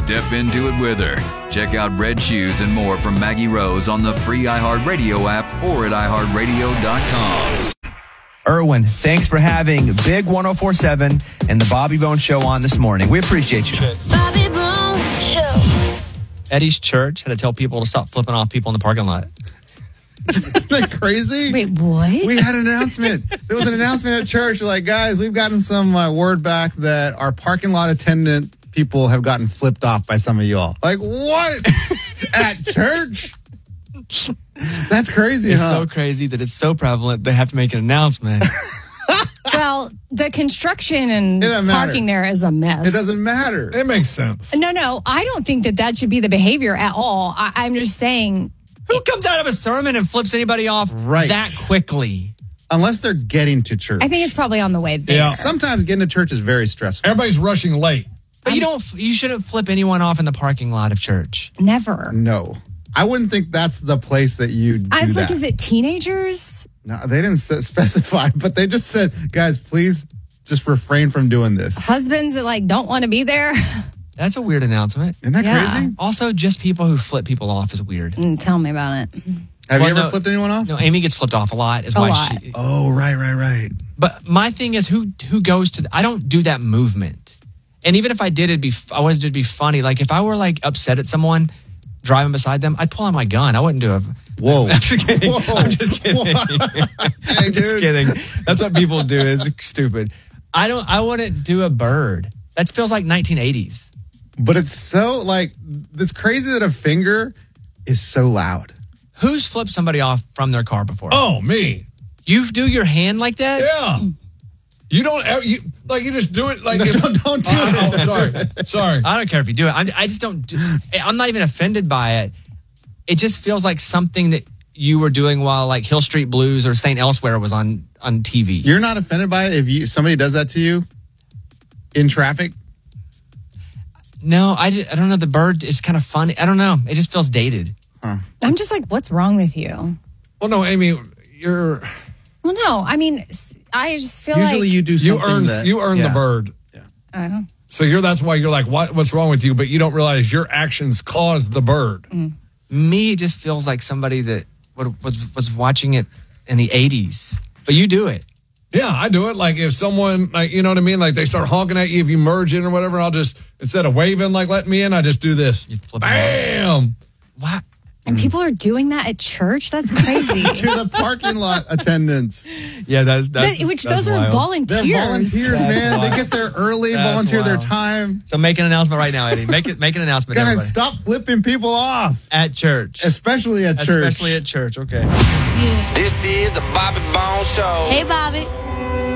Step into it with her. Check out Red Shoes and more from Maggie Rose on the free iHeartRadio app or at iHeartRadio.com. Erwin, thanks for having Big 104.7 and the Bobby Bones Show on this morning. We appreciate you. Bobby Bones Show. Eddie's church had to tell people to stop flipping off people in the parking lot. Isn't that crazy? Wait, what? We had an announcement. There was an announcement at church. Like, guys, we've gotten some word back that our parking lot attendant people have gotten flipped off by some of y'all. Like, what? At church? That's crazy, It's huh? so crazy that it's so prevalent they have to make an announcement. Well, the construction and It doesn't matter. parking there is a mess. It doesn't matter. It makes sense. No, I don't think that should be the behavior at all. I'm just saying. Who comes out of a sermon and flips anybody off that quickly? Unless they're getting to church. I think it's probably on the way there. Yeah. Sometimes getting to church is very stressful. Everybody's rushing late. But you shouldn't flip anyone off in the parking lot of church. Never. No. I wouldn't think that's the place that you do I was that. like, is it teenagers? No, they didn't specify, but they just said, guys, please just refrain from doing this. Husbands that don't want to be there? That's a weird announcement. Isn't that crazy? Also, just people who flip people off is weird. Tell me about it. Have you ever flipped anyone off? No, Amy gets flipped off a lot. Is A why lot. she. Oh, right. But my thing is, who goes to? I don't do that movement. And even if I did, I wanted it to be funny. Like if I were upset at someone driving beside them, I'd pull out my gun. I wouldn't do a. Whoa! I'm just kidding. I'm just kidding. I'm just kidding. That's what people do. It's stupid. I wouldn't do a bird. That feels like 1980s. But it's so it's crazy that a finger is so loud. Who's flipped somebody off from their car before? Oh, me. You do your hand like that? Yeah. You don't you just do it like No, don't do it. Oh, sorry. I don't care if you do it. I just don't. I'm not even offended by it. It just feels like something that you were doing while Hill Street Blues or St. Elsewhere was on TV. You're not offended by it if somebody does that to you in traffic? No, I don't know. The bird is kind of funny. I don't know. It just feels dated. I'm just like, what's wrong with you? Well, no, Amy, you're. Well, no, I mean, I just feel Usually you do something you earn the bird. I don't know. So that's why you're like, what's wrong with you? But you don't realize your actions caused the bird. Me, it just feels like somebody that was watching it in the 80s. But you do it. Yeah, I do it. Like if someone, you know what I mean? Like they start honking at you if you merge in or whatever, I'll just, instead of waving, let me in, I just do this. You flip Bam! What? And people are doing that at church? That's crazy. To the parking lot attendants. Yeah, that's Those are wild. volunteers. They're volunteers, man. wild. They get there early, That's volunteer their wild. time. So make an announcement right now, Eddie. Make an announcement, Guys, everybody. stop flipping people off. At church. Especially at church. Especially at church, okay. This is the Bobby Bones Show. Hey, Bobby.